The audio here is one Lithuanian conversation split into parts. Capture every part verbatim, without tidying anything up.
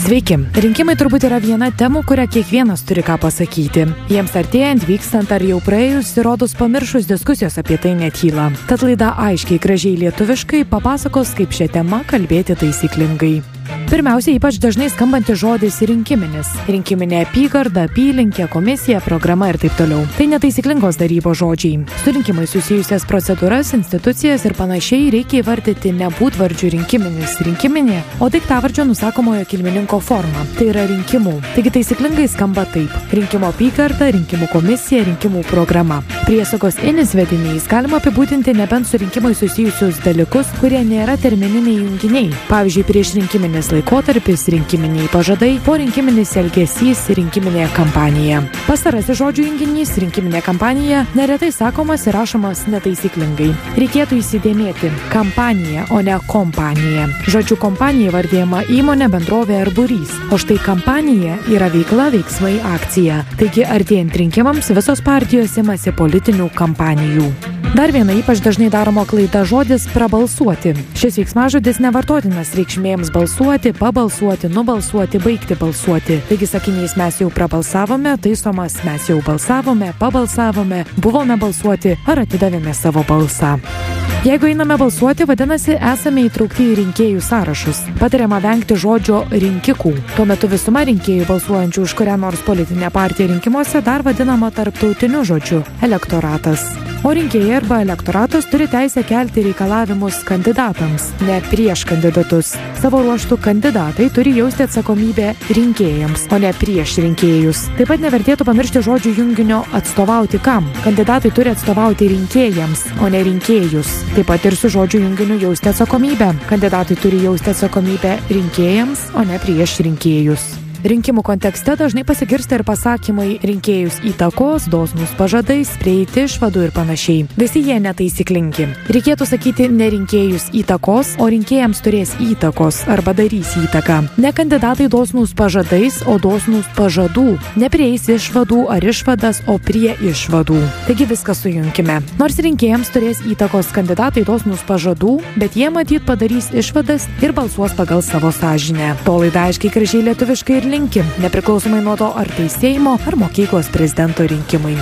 Sveiki. Rinkimai turbūt yra viena temų, kurią kiekvienas turi ką pasakyti. Jiems artėjant, vykstant ar jau praėjus, rodos pamiršus diskusijos apie tai netyla. Tad laida aiškiai, gražiai lietuviškai papasakos, kaip šią temą kalbėti taisyklingai. Pirmiausia, ypač dažnai skambantis žodis rinkiminis. Rinkiminė apygarda, apylinkė, komisija, programa ir taip toliau. Tai netaisyklingos darybos žodžiai. Su rinkimai susijusias procedūras, institucijas ir panašiai reikia įvardyti ne būdvardžių rinkiminis, rinkiminė, o daiktavardžio nusakomojo kilmininko forma. Tai yra rinkimų. Taigi taisyklingai skamba taip. Rinkimo apygarda, rinkimų komisija, rinkimų programa. Priesagos inis vediniais galima apibūdinti nebent su rinkimai susijusius dalykus, kurie nėra termininiai junginiai. Pavyzdžiui, prieš rinkiminis laikotarpis, rinkiminiai pažadai, porinkiminis elgesys, rinkiminė kampanija. Pastarasis žodžių junginys, rinkiminė kampanija, neretai sakomas ir rašomas netaisyklingai. Reikėtų įsidėmėti kampanija, o ne kompanija. Žodžiu kompanija vardėjama įmonė, bendrovė ar būrys. O štai kampanija yra veikla, veiksmai, akcija. Taigi artėjant rinkimams visos partijos imasi politinių kampanijų. Dar viena ypač dažnai daroma klaida žodis prabalsuoti. Šis veiksmažodis nevartotinas reikšmėms balsuoti, pabalsuoti, nubalsuoti, baigti balsuoti. Taigi sakinys mes jau prabalsavome, taisomas mes jau balsavome, pabalsavome, buvome balsuoti ar atidavėme savo balsą. Jeigu einame balsuoti, vadinasi, esame įtraukti į rinkėjų sąrašus. Patariama vengti žodžio rinkikų. Tuo metu visuma rinkėjų balsuojančių už kurią nors politinę partiją rinkimuose dar vadinama tarptautiniu žodžiu – elektoratas. O rinkėjai arba elektoratas turi teisę kelti reikalavimus kandidatams, ne prieš kandidatus. Savo ruožtų kandidatai turi jausti atsakomybę rinkėjams, o ne prieš rinkėjus. Taip pat nevertėtų pamiršti žodžių junginio atstovauti kam. Kandidatai turi atstovauti rinkėjams, o ne rinkėjus. Taip pat ir su žodžių junginiu jausti atsakomybę. Kandidatai turi jausti atsakomybę rinkėjams, o ne prieš rinkėjus. Rinkimų kontekste dažnai pasigirsta ir pasakymai rinkėjus įtakos, dosnūs pažadais, prieiti išvadų ir panašiai. Visi jie netaisyklingi. Reikėtų sakyti ne rinkėjus įtakos, o rinkėjams turės įtakos arba darys įtaką. Ne kandidatai dosnūs pažadais, o dosnūs pažadų. Neprieis išvadų ar išvadas, o prie išvadų. Taigi viską sujunkime. Nors rinkėjams turės įtakos kandidatai dosnūs pažadų, bet jie matyt padarys išvadas ir balsuos pagal savo sąžinę. To laida aiškiai, gražiai lietuviškai ir linki, nepriklausomai nuo to, ar tai Seimo, ar mokyklos prezidento rinkimai.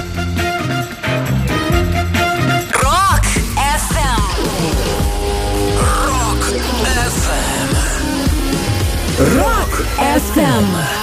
Rock F M. Rock F M. Rock F M.